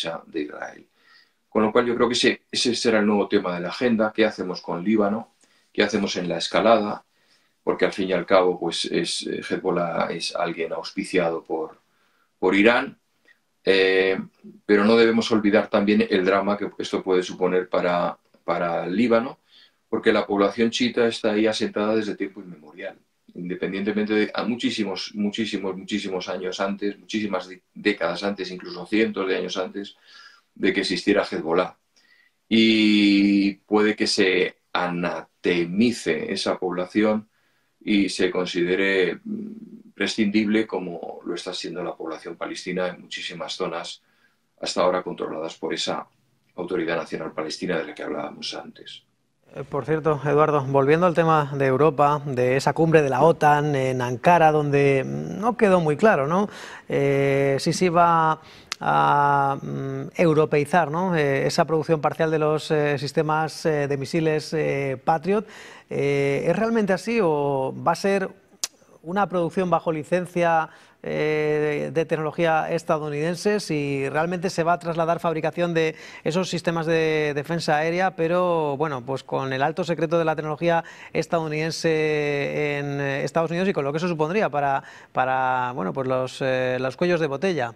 derecha de Israel. Con lo cual yo creo que ese será el nuevo tema de la agenda. ¿Qué hacemos con Líbano? ¿Qué hacemos en la escalada? Porque al fin y al cabo pues Hezbollah es alguien auspiciado por Irán. Pero no debemos olvidar también el drama que esto puede suponer para el Líbano, porque la población chiita está ahí asentada desde tiempo inmemorial, independientemente de muchísimos años antes, muchísimas décadas antes, incluso cientos de años antes de que existiera Hezbollah. Y puede que se anatemice esa población y se considere prescindible, como lo está siendo la población palestina en muchísimas zonas hasta ahora controladas por esa Autoridad Nacional Palestina de la que hablábamos antes. Por cierto, Eduardo, volviendo al tema de Europa, de esa cumbre de la OTAN en Ankara, donde no quedó muy claro, ¿no? Si se iba a europeizar, ¿no? Esa producción parcial de los sistemas de misiles Patriot. ¿Es realmente así o va a ser una producción bajo licencia de tecnología estadounidense, si realmente se va a trasladar fabricación de esos sistemas de defensa aérea, pero bueno, pues con el alto secreto de la tecnología estadounidense en Estados Unidos y con lo que eso supondría para bueno, pues los cuellos de botella?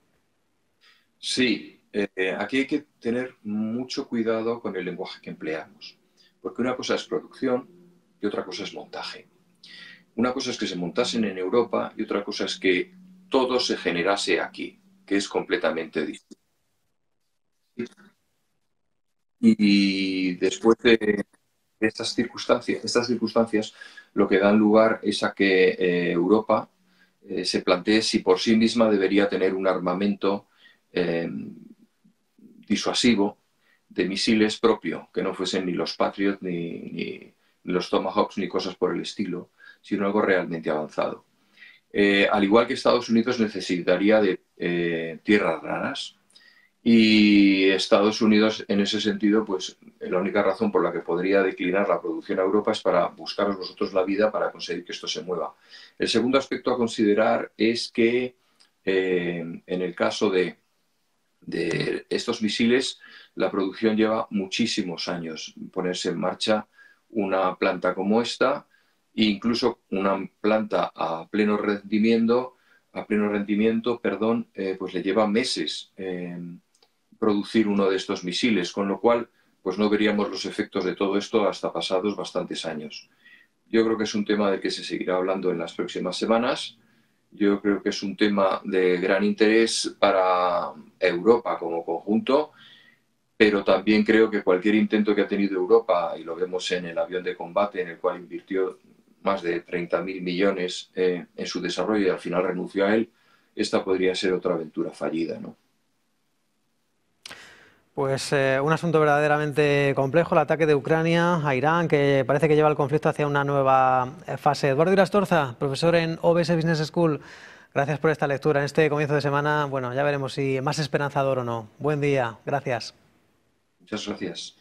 Sí, aquí hay que tener mucho cuidado con el lenguaje que empleamos, porque una cosa es producción y otra cosa es montaje. Una cosa es que se montasen en Europa y otra cosa es que todo se generase aquí, que es completamente distinto. Y después de estas circunstancias lo que dan lugar es a que Europa se plantee si por sí misma debería tener un armamento disuasivo de misiles propio, que no fuesen ni los Patriot, ni los Tomahawks, ni cosas por el estilo, sino algo realmente avanzado. Al igual que Estados Unidos necesitaría de tierras raras, y Estados Unidos en ese sentido, pues la única razón por la que podría declinar la producción a Europa es para buscaros vosotros la vida para conseguir que esto se mueva. El segundo aspecto a considerar es que en el caso de estos misiles, la producción lleva muchísimos años ponerse en marcha una planta como esta, e incluso una planta a pleno rendimiento, pues le lleva meses producir uno de estos misiles, con lo cual pues no veríamos los efectos de todo esto hasta pasados bastantes años. Yo creo que es un tema del que se seguirá hablando en las próximas semanas. Yo creo que es un tema de gran interés para Europa como conjunto, pero también creo que cualquier intento que ha tenido Europa, y lo vemos en el avión de combate, en el cual invirtió más de 30.000 millones en su desarrollo y al final renunció a él, esta podría ser otra aventura fallida, ¿no? Pues un asunto verdaderamente complejo, el ataque de Ucrania a Irán, que parece que lleva el conflicto hacia una nueva fase. Eduardo Irastorza, profesor en OBS Business School, gracias por esta lectura en este comienzo de semana. Bueno, ya veremos si más esperanzador o no. Buen día, gracias. Muchas gracias.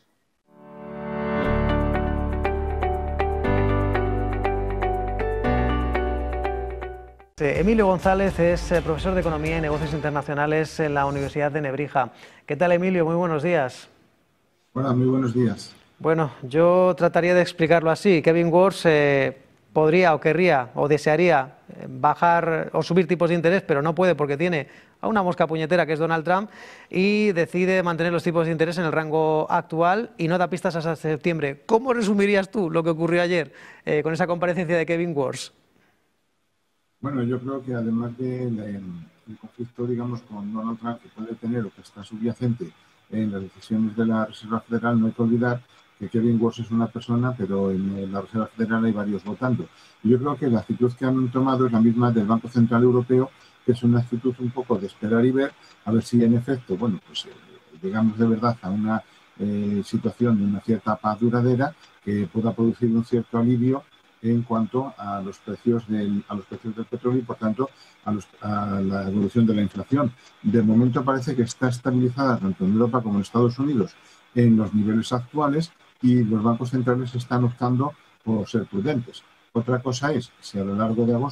Emilio González es profesor de Economía y Negocios Internacionales en la Universidad de Nebrija. ¿Qué tal, Emilio? Muy buenos días. Hola, muy buenos días. Bueno, yo trataría de explicarlo así. Kevin Warsh podría o querría o desearía bajar o subir tipos de interés, pero no puede porque tiene a una mosca puñetera que es Donald Trump y decide mantener los tipos de interés en el rango actual y no da pistas hasta septiembre. ¿Cómo resumirías tú lo que ocurrió ayer con esa comparecencia de Kevin Warsh? Bueno, yo creo que además del conflicto, digamos, con Donald Trump que puede tener o que está subyacente en las decisiones de la Reserva Federal, no hay que olvidar que Kevin Warsh es una persona, pero en la Reserva Federal hay varios votando. Y yo creo que la actitud que han tomado es la misma del Banco Central Europeo, que es una actitud un poco de esperar y ver, a ver si en efecto, bueno, pues llegamos de verdad a una situación de una cierta paz duradera que pueda producir un cierto alivio en cuanto a los precios del petróleo y, por tanto, a la evolución de la inflación. De momento parece que está estabilizada tanto en Europa como en Estados Unidos en los niveles actuales y los bancos centrales están optando por ser prudentes. Otra cosa es si a lo largo de agosto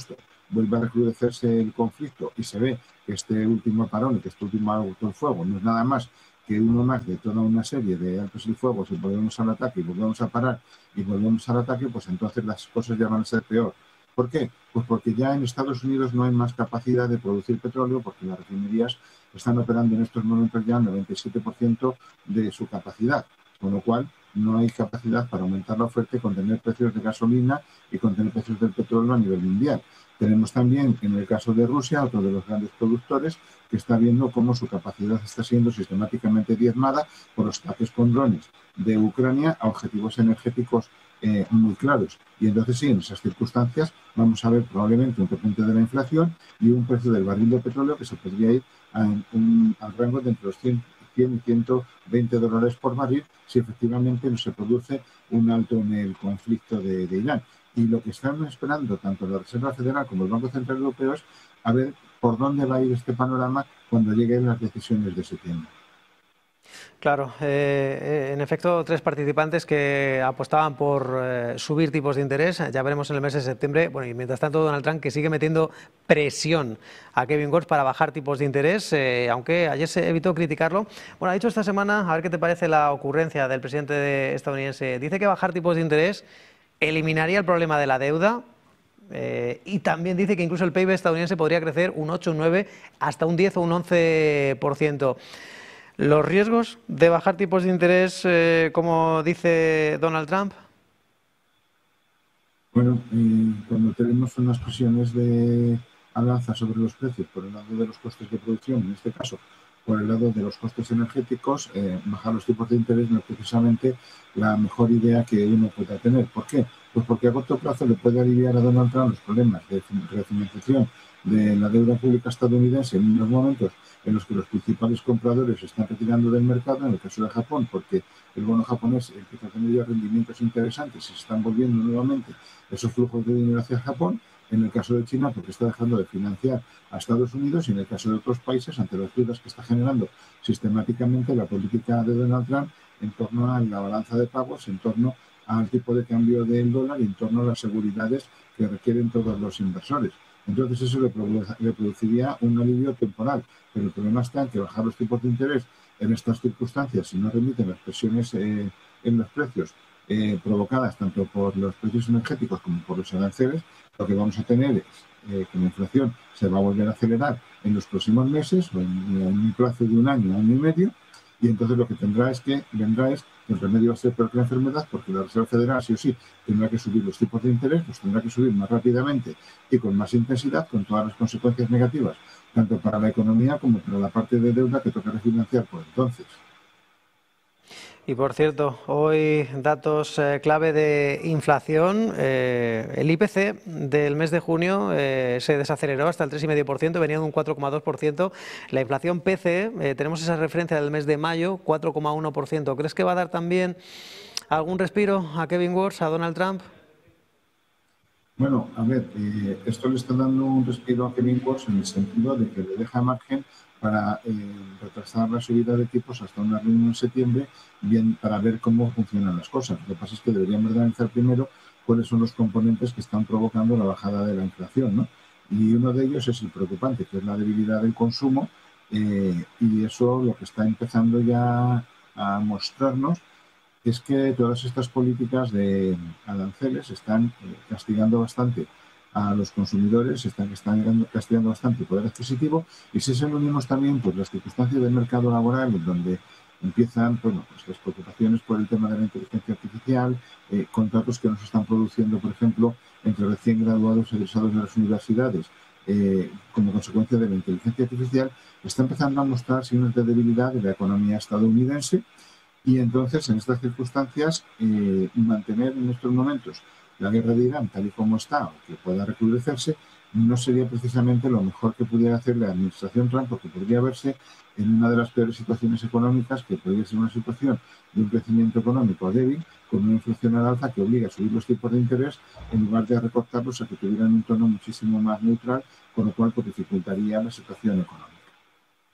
vuelve a recrudecerse el conflicto y se ve que este último parón, que este último alto el fuego no es nada más que uno más de toda una serie de altos y fuegos, y volvemos al ataque y volvemos a parar y volvemos al ataque, pues entonces las cosas ya van a ser peor. ¿Por qué? Pues porque ya en Estados Unidos no hay más capacidad de producir petróleo, porque las refinerías están operando en estos momentos ya el 97% de su capacidad, con lo cual no hay capacidad para aumentar la oferta y contener precios de gasolina y contener precios del petróleo a nivel mundial. Tenemos también, en el caso de Rusia, otro de los grandes productores, que está viendo cómo su capacidad está siendo sistemáticamente diezmada por los ataques con drones de Ucrania a objetivos energéticos muy claros. Y entonces sí, en esas circunstancias vamos a ver probablemente un repunte de la inflación y un precio del barril de petróleo que se podría ir al rango de entre los 100 y 120 dólares por barril si efectivamente no se produce un alto en el conflicto de Irán. Y lo que están esperando tanto la Reserva Federal como el Banco Central Europeo es a ver por dónde va a ir este panorama cuando lleguen las decisiones de septiembre. Claro, en efecto, 3 participantes que apostaban por subir tipos de interés. Ya veremos en el mes de septiembre. Bueno, y mientras tanto, Donald Trump que sigue metiendo presión a Kevin Warsh para bajar tipos de interés, aunque ayer se evitó criticarlo. Bueno, ha dicho esta semana, a ver qué te parece la ocurrencia del presidente estadounidense. Dice que bajar tipos de interés eliminaría el problema de la deuda. Y también dice que incluso el PIB estadounidense podría crecer un 8, un 9, hasta un 10 o un 11%. ¿Los riesgos de bajar tipos de interés, como dice Donald Trump? Bueno, cuando tenemos unas presiones de alza sobre los precios por el lado de los costes de producción, en este caso por el lado de los costes energéticos, bajar los tipos de interés no es precisamente la mejor idea que uno pueda tener. ¿Por qué? Pues porque a corto plazo le puede aliviar a Donald Trump los problemas de refinanciación de la deuda pública estadounidense en unos momentos en los que los principales compradores se están retirando del mercado, en el caso de Japón, porque el bono japonés empieza a tener ya rendimientos interesantes y se están volviendo nuevamente esos flujos de dinero hacia Japón. En el caso de China, porque está dejando de financiar a Estados Unidos, y en el caso de otros países, ante las dudas que está generando sistemáticamente la política de Donald Trump en torno a la balanza de pagos, en torno al tipo de cambio del dólar y en torno a las seguridades que requieren todos los inversores. Entonces eso le produciría un alivio temporal, pero el problema está en que bajar los tipos de interés en estas circunstancias, si no remiten las presiones en los precios provocadas tanto por los precios energéticos como por los aranceles, lo que vamos a tener es que la inflación se va a volver a acelerar en los próximos meses o en un plazo de un año y medio, y entonces lo que vendrá es que el remedio va a ser peor que la enfermedad, porque la Reserva Federal sí o sí tendrá que subir los tipos de interés, los tendrá que subir más rápidamente y con más intensidad, con todas las consecuencias negativas, tanto para la economía como para la parte de deuda que toca refinanciar por entonces. Y por cierto, hoy datos clave de inflación. El IPC del mes de junio se desaceleró hasta el 3,5%, venía de un 4,2%. La inflación PCE, tenemos esa referencia del mes de mayo, 4,1%. ¿Crees que va a dar también algún respiro a Kevin Warsh, a Donald Trump? Bueno, a ver, esto le está dando un respiro a Kevin Warsh en el sentido de que le deja margen para retrasar la subida de tipos hasta una reunión en septiembre, bien para ver cómo funcionan las cosas. Lo que pasa es que deberíamos analizar primero cuáles son los componentes que están provocando la bajada de la inflación, ¿no? Y uno de ellos es el preocupante, que es la debilidad del consumo, y eso lo que está empezando ya a mostrarnos es que todas estas políticas de aranceles están castigando bastante a los consumidores, están castigando bastante el poder adquisitivo, y si se lo unimos también pues las circunstancias del mercado laboral, en donde empiezan pues las preocupaciones por el tema de la inteligencia artificial, contratos que nos están produciendo, por ejemplo, entre recién graduados egresados de las universidades, como consecuencia de la inteligencia artificial, está empezando a mostrar signos de debilidad de la economía estadounidense. Y entonces, en estas circunstancias, mantener en estos momentos la guerra de Irán tal y como está, o que pueda recrudecerse, no sería precisamente lo mejor que pudiera hacer la administración Trump, porque podría verse en una de las peores situaciones económicas, que podría ser una situación de un crecimiento económico débil, con una inflación al alza que obliga a subir los tipos de interés, en lugar de recortarlos a que tuvieran un tono muchísimo más neutral, con lo cual pues, dificultaría la situación económica.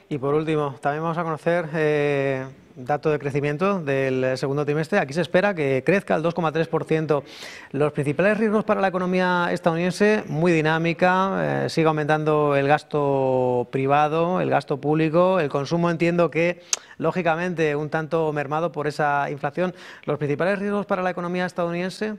Y por último, también vamos a conocer dato de crecimiento del segundo trimestre. Aquí se espera que crezca el 2,3%. Los principales riesgos para la economía estadounidense, muy dinámica, sigue aumentando el gasto privado, el gasto público, el consumo entiendo que, lógicamente, un tanto mermado por esa inflación. ¿Los principales riesgos para la economía estadounidense?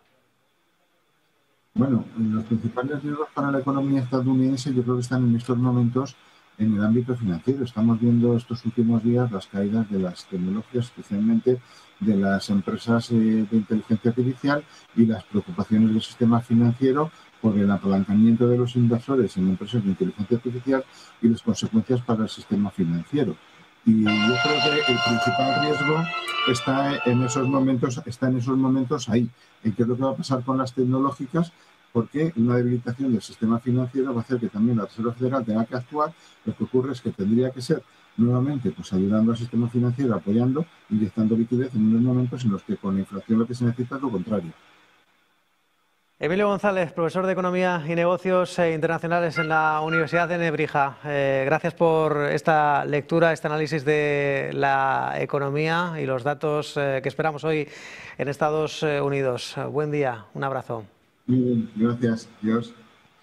Bueno, los principales riesgos para la economía estadounidense yo creo que están en estos momentos en el ámbito financiero. Estamos viendo estos últimos días las caídas de las tecnologías, especialmente de las empresas de inteligencia artificial, y las preocupaciones del sistema financiero por el apalancamiento de los inversores en empresas de inteligencia artificial y las consecuencias para el sistema financiero. Y yo creo que el principal riesgo está en esos momentos ahí, en qué es lo que va a pasar con las tecnológicas, porque una debilitación del sistema financiero va a hacer que también la Reserva Federal tenga que actuar. Lo que ocurre es que tendría que ser nuevamente pues ayudando al sistema financiero, apoyando, inyectando liquidez en unos momentos en los que con la inflación lo que se necesita es lo contrario. Emilio González, profesor de Economía y Negocios Internacionales en la Universidad de Nebrija. Gracias por esta lectura, este análisis de la economía y los datos que esperamos hoy en Estados Unidos. Buen día, un abrazo. Muy bien, gracias. Dios.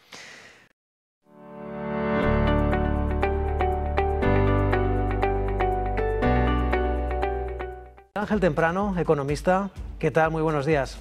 Ángel Temprano, economista. ¿Qué tal? Muy buenos días.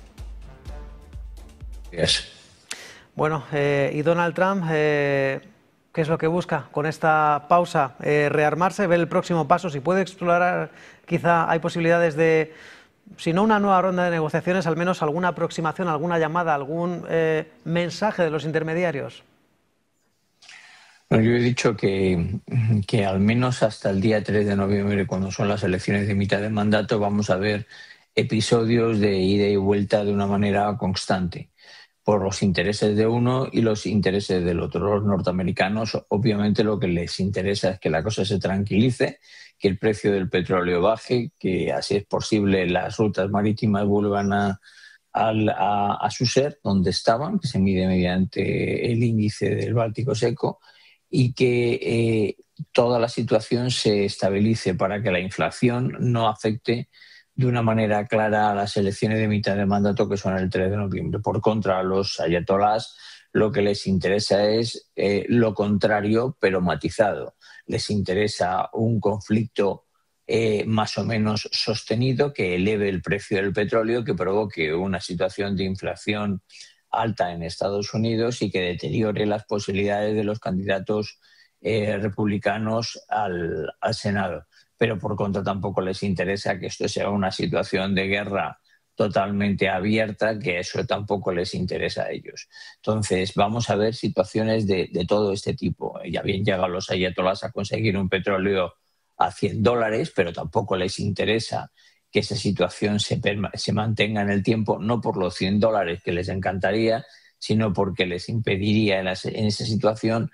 Yes. Bueno, y Donald Trump, ¿qué es lo que busca con esta pausa? ¿Rearmarse, ver el próximo paso? Si puede explorar, quizá hay posibilidades de, si no una nueva ronda de negociaciones, al menos alguna aproximación, alguna llamada, algún mensaje de los intermediarios. Bueno, yo he dicho que al menos hasta el día 3 de noviembre, cuando son las elecciones de mitad de mandato, vamos a ver episodios de ida y vuelta de una manera constante, por los intereses de uno y los intereses del otro. Los norteamericanos, obviamente, lo que les interesa es que la cosa se tranquilice, que el precio del petróleo baje, que así es posible las rutas marítimas vuelvan a su ser, donde estaban, que se mide mediante el índice del Báltico seco, y que toda la situación se estabilice para que la inflación no afecte de una manera clara a las elecciones de mitad de mandato, que son el 3 de noviembre. Por contra, a los ayatolás lo que les interesa es lo contrario, pero matizado. Les interesa un conflicto más o menos sostenido, que eleve el precio del petróleo, que provoque una situación de inflación alta en Estados Unidos y que deteriore las posibilidades de los candidatos republicanos al Senado. Pero por contra tampoco les interesa que esto sea una situación de guerra totalmente abierta, que eso tampoco les interesa a ellos. Entonces vamos a ver situaciones de todo este tipo. Ya bien llegan los ayatolás a conseguir un petróleo a $100, pero tampoco les interesa que esa situación se mantenga en el tiempo, no por los $100 que les encantaría, sino porque les impediría en esa situación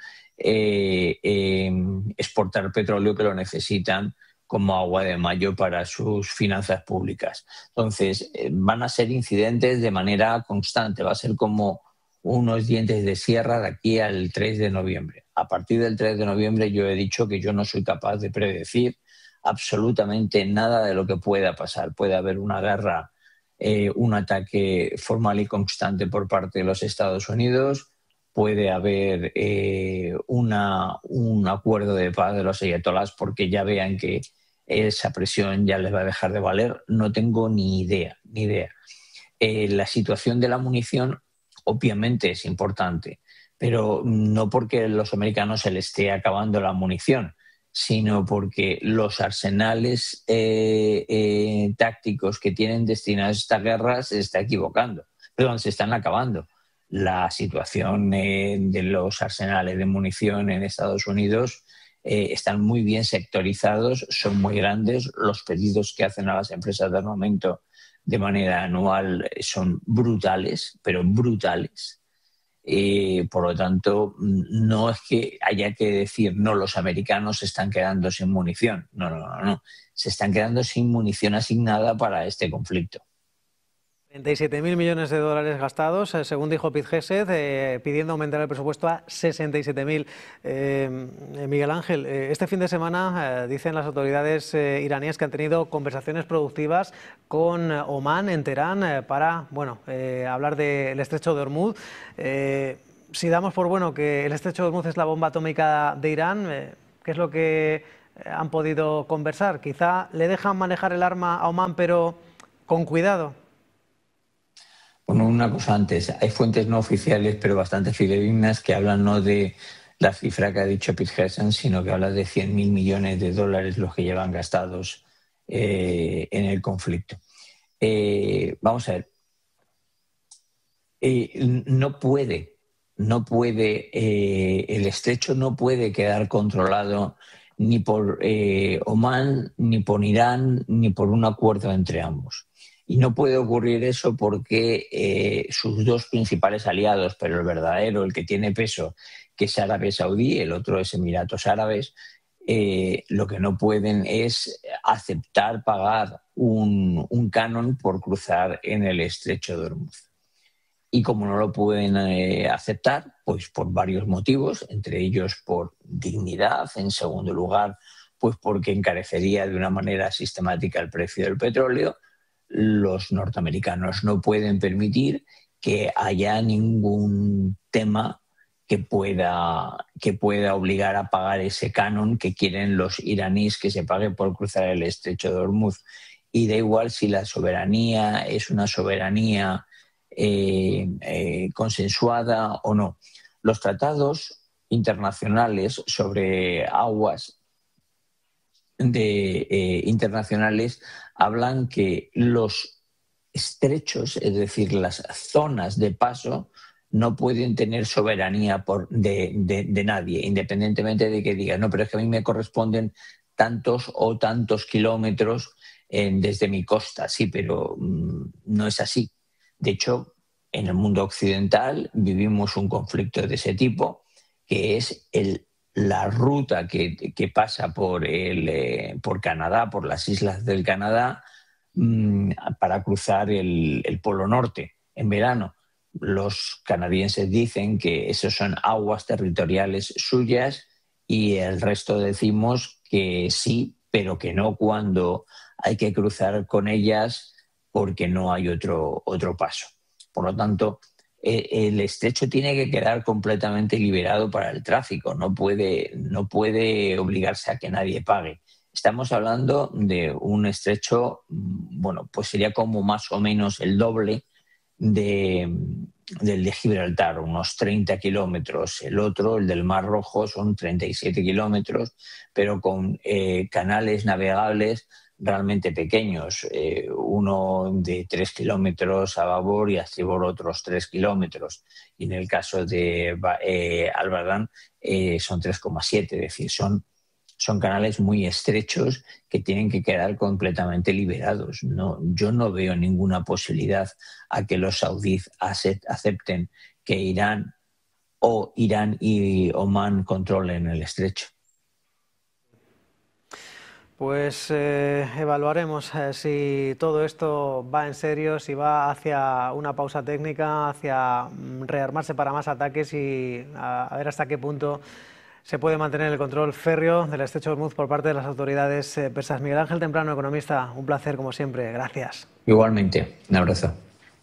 exportar petróleo, que lo necesitan como agua de mayo para sus finanzas públicas. Entonces, van a ser incidentes de manera constante, va a ser como unos dientes de sierra de aquí al 3 de noviembre. A partir del 3 de noviembre yo he dicho que yo no soy capaz de predecir absolutamente nada de lo que pueda pasar. Puede haber una guerra, un ataque formal y constante por parte de los Estados Unidos, puede haber un acuerdo de paz de los ayatolás porque ya vean que esa presión ya les va a dejar de valer. No tengo ni idea. La situación de la munición obviamente es importante, pero no porque a los americanos se les esté acabando la munición, sino porque los arsenales tácticos que tienen destinados a esta guerra se están acabando. La situación de los arsenales de munición en Estados Unidos están muy bien sectorizados, son muy grandes. Los pedidos que hacen a las empresas de armamento de manera anual son brutales, pero brutales. Por lo tanto, no es que haya que decir, no, los americanos se están quedando sin munición. No. Se están quedando sin munición asignada para este conflicto. 37.000 millones de dólares gastados, según dijo Pete Hegseth, pidiendo aumentar el presupuesto a 67.000. Miguel Ángel, este fin de semana dicen las autoridades iraníes que han tenido conversaciones productivas con Omán en Teherán para hablar del estrecho de Hormuz. Si damos por bueno que el estrecho de Hormuz es la bomba atómica de Irán, ¿qué es lo que han podido conversar? Quizá le dejan manejar el arma a Omán, pero con cuidado. Bueno, una cosa antes, hay fuentes no oficiales pero bastante fidedignas que hablan no de la cifra que ha dicho Pete Hegseth, sino que habla de 100.000 millones de dólares los que llevan gastados en el conflicto. Vamos a ver, no puede, el estrecho no puede quedar controlado ni por Omán, ni por Irán, ni por un acuerdo entre ambos. Y no puede ocurrir eso porque sus dos principales aliados, pero el verdadero, el que tiene peso, que es Arabia Saudí, el otro es Emiratos Árabes, lo que no pueden es aceptar pagar un canon por cruzar en el estrecho de Hormuz. Y como no lo pueden aceptar, pues por varios motivos, entre ellos por dignidad, en segundo lugar, pues porque encarecería de una manera sistemática el precio del petróleo, los norteamericanos no pueden permitir que haya ningún tema que pueda obligar a pagar ese canon que quieren los iraníes que se pague por cruzar el estrecho de Hormuz. Y da igual si la soberanía es una soberanía consensuada o no. Los tratados internacionales sobre aguas internacionales hablan que los estrechos, es decir, las zonas de paso, no pueden tener soberanía de nadie, independientemente de que digan, no, pero es que a mí me corresponden tantos o tantos kilómetros desde mi costa. Sí, pero no es así. De hecho, en el mundo occidental vivimos un conflicto de ese tipo, que es la ruta que pasa por Canadá, por las islas del Canadá, para cruzar el Polo Norte en verano. Los canadienses dicen que esas son aguas territoriales suyas y el resto decimos que sí, pero que no cuando hay que cruzar con ellas porque no hay otro paso. Por lo tanto, el estrecho tiene que quedar completamente liberado para el tráfico, no puede obligarse a que nadie pague. Estamos hablando de un estrecho, bueno, pues sería como más o menos el doble del de Gibraltar, unos 30 kilómetros. El otro, el del Mar Rojo, son 37 kilómetros, pero con canales navegables realmente pequeños, uno de 3 kilómetros a babor y a estribor otros 3 kilómetros. Y en el caso de Albardán son 3,7, es decir, son canales muy estrechos que tienen que quedar completamente liberados. Yo no veo ninguna posibilidad a que los saudíes acepten que Irán y Omán controlen el estrecho. Pues evaluaremos si todo esto va en serio, si va hacia una pausa técnica, hacia rearmarse para más ataques y a ver hasta qué punto se puede mantener el control férreo del estrecho de Hormuz por parte de las autoridades persas. Miguel Ángel Temprano, economista, un placer como siempre. Gracias. Igualmente, un abrazo.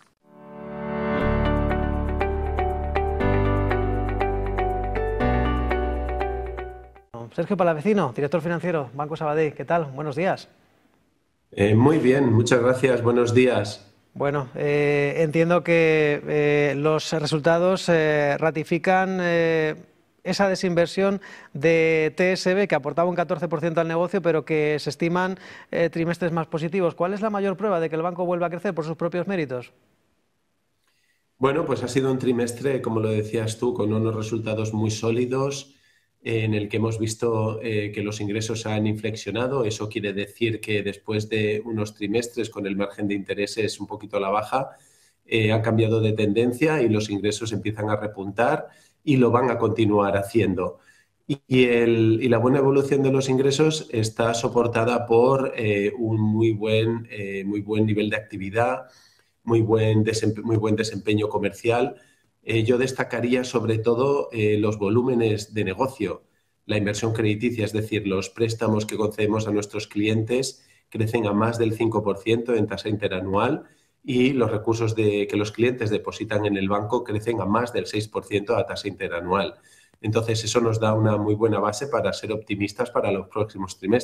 Sergio Palavecino, director financiero, Banco Sabadell. ¿Qué tal? Buenos días. Muy bien, muchas gracias. Buenos días. Bueno, entiendo que los resultados ratifican esa desinversión de TSB que aportaba un 14% al negocio, pero que se estiman trimestres más positivos. ¿Cuál es la mayor prueba de que el banco vuelva a crecer por sus propios méritos? Bueno, pues ha sido un trimestre, como lo decías tú, con unos resultados muy sólidos, en el que hemos visto que los ingresos han inflexionado. Eso quiere decir que después de unos trimestres con el margen de intereses un poquito a la baja, han cambiado de tendencia y los ingresos empiezan a repuntar y lo van a continuar haciendo. Y la buena evolución de los ingresos está soportada por un muy buen nivel de actividad, muy buen desempeño comercial. Yo destacaría sobre todo los volúmenes de negocio, la inversión crediticia, es decir, los préstamos que concedemos a nuestros clientes crecen a más del 5% en tasa interanual y los recursos que los clientes depositan en el banco crecen a más del 6% a tasa interanual. Entonces, eso nos da una muy buena base para ser optimistas para los próximos trimestres.